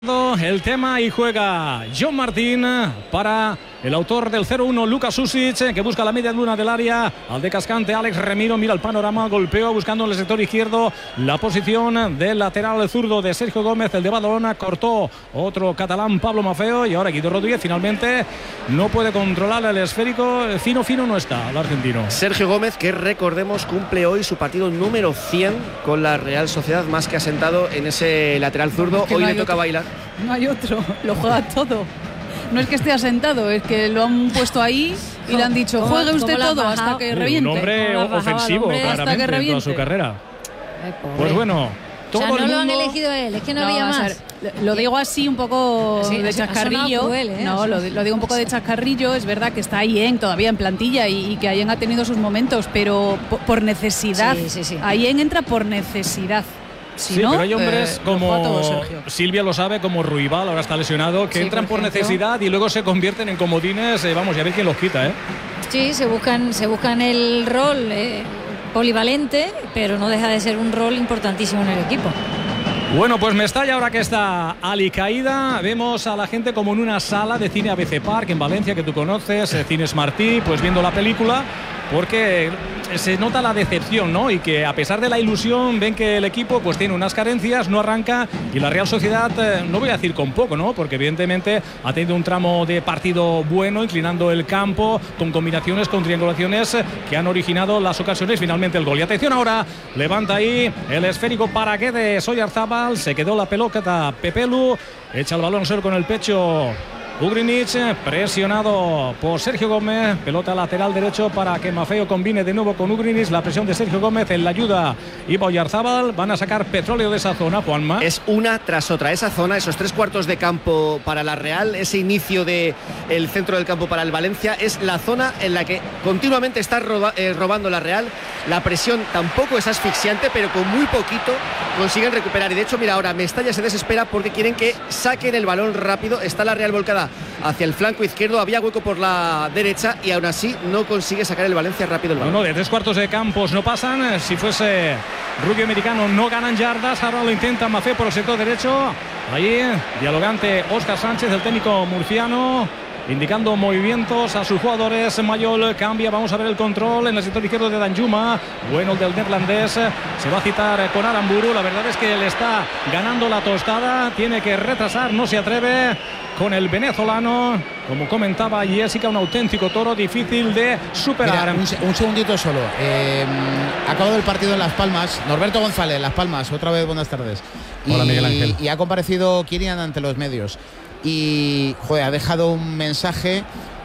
El tema y juega John Martín para el autor del 0-1, Lucas Susic, que busca la media luna del área. Al de cascante Alex Remiro, mira el panorama, golpeó buscando en el sector izquierdo la posición del lateral zurdo de Sergio Gómez, el de Badalona, cortó otro catalán, Pablo Maffeo, y ahora Guido Rodríguez finalmente no puede controlar el esférico. Fino no está el argentino. Sergio Gómez, que recordemos cumple hoy su partido número 100 con la Real Sociedad, más que asentado en ese lateral zurdo. Hoy le toca bailar. No hay otro, lo juega todo. No es que esté asentado, es que lo han puesto ahí y le han dicho juegue usted todo hasta que reviente. Un hombre ofensivo, claramente, en toda su carrera. Pues bueno, todo no el mundo... lo han elegido él, es que no había más. Lo digo así un poco sí, de chascarrillo. Cruel, no, lo digo un poco de chascarrillo. Es verdad que está Ayen todavía en plantilla y que Ayen ha tenido sus momentos, pero por necesidad. Sí. Ayen entra por necesidad. Sí, no, pero hay hombres como Silvia lo sabe, como Ruibal, ahora está lesionado, que entran por necesidad y luego se convierten en comodines. Vamos, ya ver quién los quita, ¿eh? Sí, se buscan el rol polivalente, pero no deja de ser un rol importantísimo en el equipo. Bueno, pues Mestalla, ahora que está alicaída, vemos a la gente como en una sala de cine ABC Park en Valencia, que tú conoces, Cines Martí, pues viendo la película, porque se nota la decepción, ¿no? Y que a pesar de la ilusión ven que el equipo pues tiene unas carencias, no arranca, y la Real Sociedad, no voy a decir con poco, ¿no? Porque evidentemente ha tenido un tramo de partido bueno, inclinando el campo, con combinaciones, con triangulaciones que han originado las ocasiones, finalmente el gol. Y atención ahora, levanta ahí el esférico para que de Oyarzábal, se quedó la pelota Pepelu, echa el balón al suelo con el pecho Ugrinic, presionado por Sergio Gómez, pelota lateral derecho para que Maffeo combine de nuevo con Ugrinic, la presión de Sergio Gómez en la ayuda y Oyarzábal, van a sacar petróleo de esa zona, Juanma. Es una tras otra, esa zona, esos 3/4 de campo para la Real, ese inicio del centro del campo para el Valencia, es la zona en la que continuamente está robando la Real. La presión tampoco es asfixiante, pero con muy poquito consiguen recuperar, y de hecho mira, ahora Mestalla se desespera porque quieren que saquen el balón rápido. Está la Real volcada hacia el flanco izquierdo, había hueco por la derecha y aún así no consigue sacar el Valencia rápido el balón. No, de 3/4 de campos no pasan. Si fuese rugby americano no ganan yardas. Ahora lo intenta Maffeo por el sector derecho. Ahí dialogante Óscar Sánchez, el técnico murciano, indicando movimientos a sus jugadores. Mayol cambia, vamos a ver el control en el sector izquierdo de Danjuma, bueno el del neerlandés, se va a citar con Aramburu. La verdad es que le está ganando la tostada, tiene que retrasar, no se atreve con el venezolano, como comentaba Jessica, un auténtico toro difícil de superar. Mira, un segundito solo, ha acabado el partido en Las Palmas, Norberto González, Las Palmas, otra vez buenas tardes. Hola, Miguel Ángel. Y ha comparecido Kirian ante los medios y ha dejado un mensaje,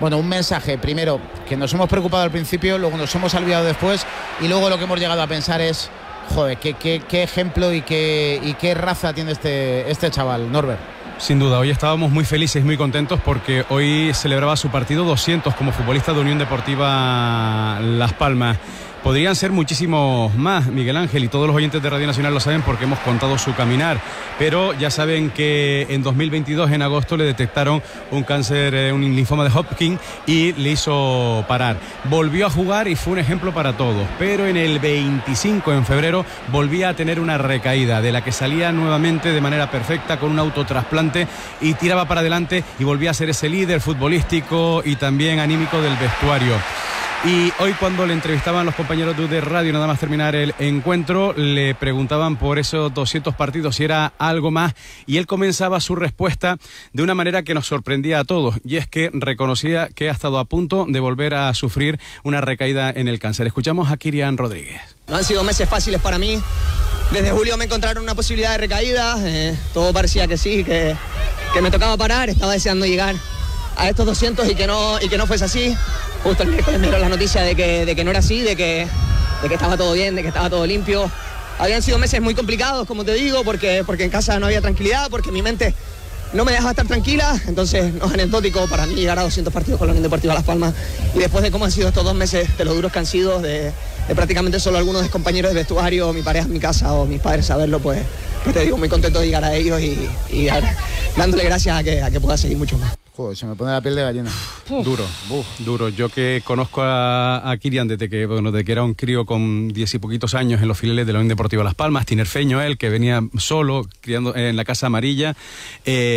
primero que nos hemos preocupado al principio, luego nos hemos olvidado después, y luego lo que hemos llegado a pensar es qué ejemplo y qué raza tiene este chaval, Norbert. Sin duda, hoy estábamos muy felices, muy contentos, porque hoy celebraba su partido 200 como futbolista de Unión Deportiva Las Palmas. Podrían ser muchísimos más, Miguel Ángel, y todos los oyentes de Radio Nacional lo saben porque hemos contado su caminar, pero ya saben que en 2022, en agosto, le detectaron un cáncer, un linfoma de Hodgkin, y le hizo parar. Volvió a jugar y fue un ejemplo para todos, pero en el 25, en febrero, volvía a tener una recaída, de la que salía nuevamente de manera perfecta, con un autotrasplante, y tiraba para adelante y volvía a ser ese líder futbolístico y también anímico del vestuario. Y hoy, cuando le entrevistaban los compañeros de Radio, nada más terminar el encuentro, le preguntaban por esos 200 partidos, si era algo más, y él comenzaba su respuesta de una manera que nos sorprendía a todos, y es que reconocía que ha estado a punto de volver a sufrir una recaída en el cáncer. Escuchamos a Kirian Rodríguez. No han sido meses fáciles para mí. Desde julio me encontraron una posibilidad de recaída, todo parecía que sí, que me tocaba parar. Estaba deseando llegar a estos 200 y que no fuese así. Justo el miércoles me dieron la noticia de que no era así, de que estaba todo bien, de que estaba todo limpio. Habían sido meses muy complicados, como te digo, porque en casa no había tranquilidad, porque mi mente no me dejaba estar tranquila. Entonces no es anecdótico para mí llegar a 200 partidos con la Unión Deportiva Las Palmas, y después de cómo han sido estos 2 meses, de lo duros que han sido, de prácticamente solo algunos compañeros de vestuario, mi pareja en mi casa o mis padres saberlo, pues te digo, muy contento de llegar a ellos y dándole gracias a que pueda seguir mucho más. Joder, se me pone la piel de gallina. Duro. Yo que conozco a Kirian desde que era un crío con 10 y poquitos años en los filiales de la Unión Deportiva Las Palmas, tinerfeño él, que venía solo, criando en la Casa Amarilla.